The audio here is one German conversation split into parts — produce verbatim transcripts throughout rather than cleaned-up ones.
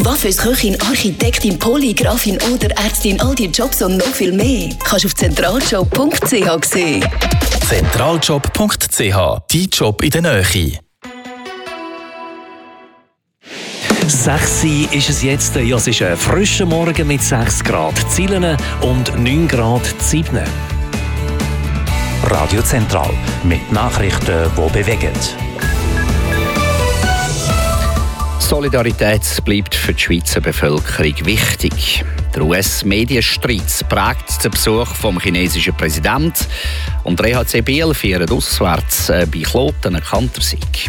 Coiffeuse, Architektin, Polygrafin oder Ärztin, all die Jobs und noch viel mehr kannst du auf zentraljob punkt c h sehen. zentraljob punkt c h, dein Job in der Nähe. sechs Uhr ist es jetzt. Ja, es ist ein frischer Morgen mit sechs Grad Zielen und neun Grad Siebten. Radio Zentral mit Nachrichten, die bewegen. Solidarität bleibt für die Schweizer Bevölkerung wichtig. Der U S-Medienstreit prägt den Besuch vom chinesischen Präsidenten und der E H C Biel feiert auswärts bei Kloten einen Kantersieg.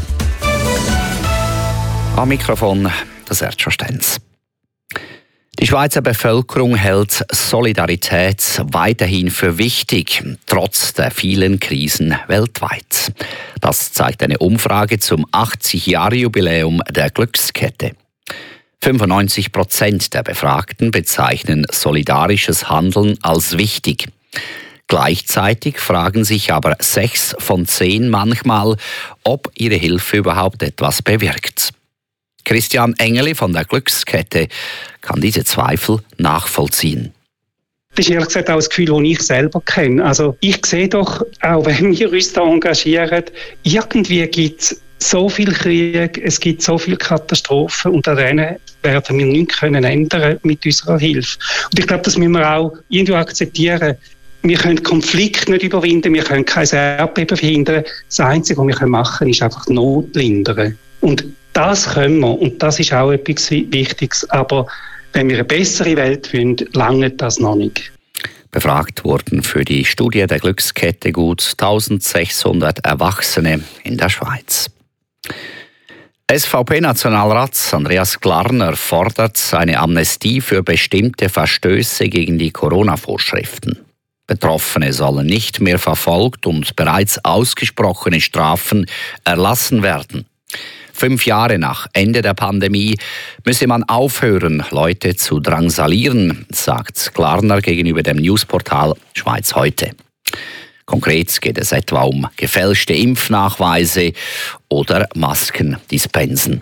Am Mikrofon das Sergio Stenz. Die Schweizer Bevölkerung hält Solidarität weiterhin für wichtig, trotz der vielen Krisen weltweit. Das zeigt eine Umfrage zum achtzig-Jahre-Jubiläum der Glückskette. fünfundneunzig Prozent der Befragten bezeichnen solidarisches Handeln als wichtig. Gleichzeitig fragen sich aber sechs von zehn manchmal, ob ihre Hilfe überhaupt etwas bewirkt. Christian Engeli von der Glückskette kann diese Zweifel nachvollziehen. Das ist ehrlich gesagt auch ein Gefühl, das ich selber kenne. Also ich sehe doch, auch wenn wir uns da engagieren, irgendwie gibt es so viel Krieg, es gibt so viele Katastrophen und an denen werden wir nichts können ändern mit unserer Hilfe. Und ich glaube, das müssen wir auch irgendwie akzeptieren. Wir können Konflikte nicht überwinden, wir können kein Erdbeben verhindern. Das Einzige, was wir machen können, ist einfach Not lindern. Und das können wir und das ist auch etwas Wichtiges. Aber wenn wir eine bessere Welt wollen, lange das noch nicht. Befragt wurden für die Studie der Glückskette gut eintausendsechshundert Erwachsene in der Schweiz. S V P-Nationalrat Andreas Glarner fordert eine Amnestie für bestimmte Verstöße gegen die Corona-Vorschriften. Betroffene sollen nicht mehr verfolgt und bereits ausgesprochene Strafen erlassen werden. Fünf Jahre nach Ende der Pandemie müsse man aufhören, Leute zu drangsalieren, sagt Glarner gegenüber dem Newsportal Schweiz heute. Konkret geht es etwa um gefälschte Impfnachweise oder Maskendispensen.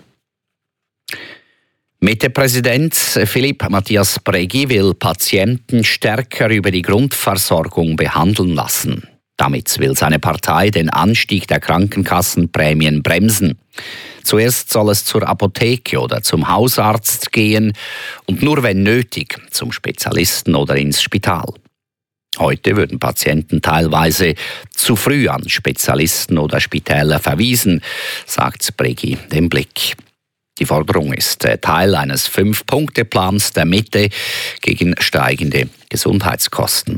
Mitte-Präsident Philipp Matthias Prägi will Patienten stärker über die Grundversorgung behandeln lassen. Damit will seine Partei den Anstieg der Krankenkassenprämien bremsen. Zuerst soll es zur Apotheke oder zum Hausarzt gehen und nur wenn nötig zum Spezialisten oder ins Spital. Heute würden Patienten teilweise zu früh an Spezialisten oder Spitäler verwiesen, sagt Prägi dem Blick. Die Forderung ist Teil eines Fünf-Punkte-Plans der Mitte gegen steigende Gesundheitskosten.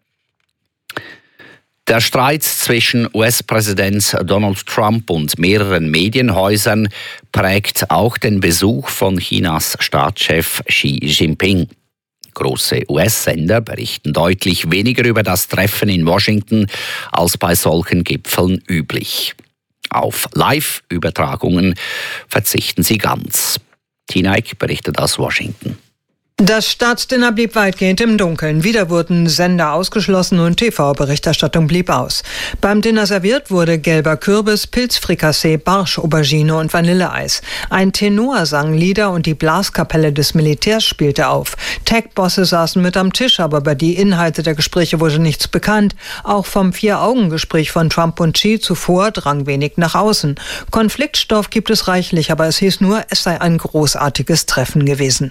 Der Streit zwischen U S-Präsident Donald Trump und mehreren Medienhäusern prägt auch den Besuch von Chinas Staatschef Xi Jinping. Große U S-Sender berichten deutlich weniger über das Treffen in Washington als bei solchen Gipfeln üblich. Auf Live-Übertragungen verzichten sie ganz. Tina Eck berichtet aus Washington. Das Staatsdinner blieb weitgehend im Dunkeln. Wieder wurden Sender ausgeschlossen und T V-Berichterstattung blieb aus. Beim Dinner serviert wurde gelber Kürbis, Pilzfrikassee, Barsch, Aubergine und Vanilleeis. Ein Tenor sang Lieder und die Blaskapelle des Militärs spielte auf. Tech-Bosse saßen mit am Tisch, aber über die Inhalte der Gespräche wurde nichts bekannt. Auch vom Vier-Augen-Gespräch von Trump und Xi zuvor drang wenig nach außen. Konfliktstoff gibt es reichlich, aber es hieß nur, es sei ein großartiges Treffen gewesen.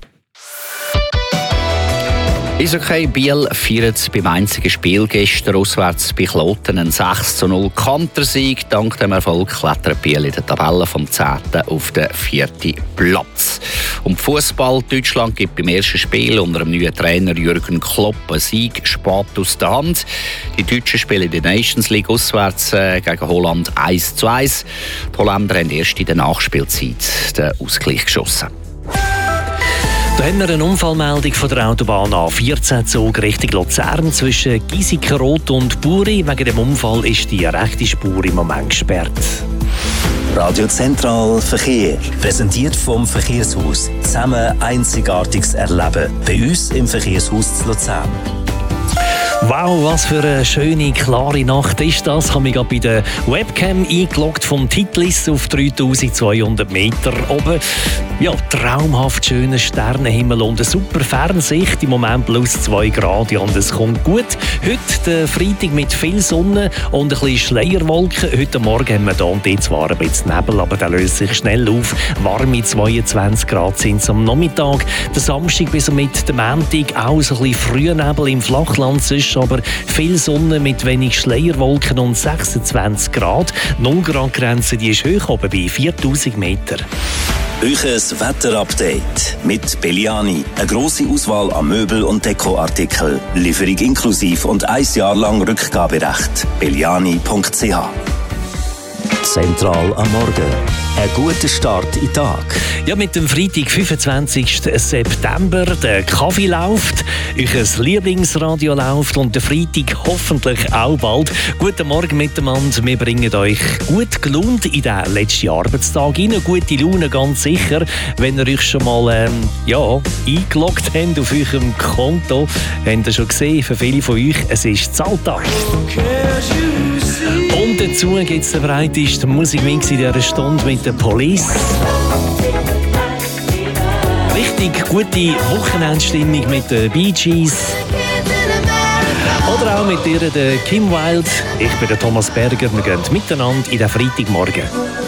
Eishockey Biel feiert beim einzigen Spiel gestern auswärts bei Kloten einen sechs zu null Kontersieg. Dank dem Erfolg klettert Biel in der Tabelle vom zehnten auf den vierten Platz. Um Fußball Deutschland gibt beim ersten Spiel unter dem neuen Trainer Jürgen Klopp einen Sieg spät aus der Hand. Die Deutschen spielen in der Nations League auswärts äh, gegen Holland eins zu eins. Die Holländer haben erst in der Nachspielzeit den Ausgleich geschossen. Da haben wir eine Unfallmeldung von der Autobahn A vierzehn Zug Richtung Luzern zwischen Giesikenroth und Buri. Wegen dem Unfall ist die rechte Spur im Moment gesperrt. Radio Zentral Verkehr. Präsentiert vom Verkehrshaus. Zusammen Einzigartiges erleben. Bei uns im Verkehrshaus zu Luzern. Wow, was für eine schöne, klare Nacht ist das. Ich habe mich gerade bei der Webcam eingeloggt vom Titlis auf dreitausendzweihundert Meter oben. Ja, traumhaft schöner Sternenhimmel und eine super Fernsicht. Im Moment plus zwei Grad, ja, und es kommt gut. Heute der Freitag mit viel Sonne und ein bisschen Schleierwolken. Heute Morgen haben wir hier und dort zwar ein bisschen Nebel, aber der löst sich schnell auf. Warme zweiundzwanzig Grad sind es am Nachmittag. Der Samstag bis mit dem Montag auch so ein bisschen früher Nebel im Flachland, sonst aber viel Sonne mit wenig Schleierwolken und sechsundzwanzig Grad. Die null Grad Grenze, die ist hoch oben bei viertausend Meter. Euches Wetterupdate mit Belliani. Eine grosse Auswahl an Möbel- und Dekoartikel. Lieferung inklusiv und ein Jahr lang Rückgaberecht. belliani punkt c h. Zentral am Morgen. Ein guter Start in den Tag. Ja, mit dem Freitag, fünfundzwanzigsten September. Der Kaffee läuft, euer Lieblingsradio läuft und der Freitag hoffentlich auch bald. Guten Morgen miteinander. Wir bringen euch gut gelaunt in den letzten Arbeitstag rein. Gute Laune ganz sicher, wenn ihr euch schon mal ähm, ja, eingeloggt habt auf eurem Konto. Habt ihr schon gesehen, für viele von euch, es ist Zahltag. Und dazu gibt es den breitesten Musikmix in dieser Stunde mit der Police. Richtig gute Wochenendstimmung mit den Bee Gees. Oder auch mit ihr, der Kim Wilde. Ich bin der Thomas Berger. Wir gehen miteinander in den Freitagmorgen.